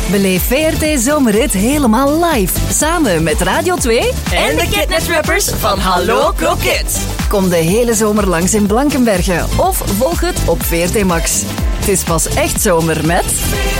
Beleef VRT Zomerrit helemaal live. Samen met Radio 2 en de Kidnet-rappers van Hallo Kroket. Kom de hele zomer langs in Blankenberge of volg het op VRT Max. Het is pas echt zomer met...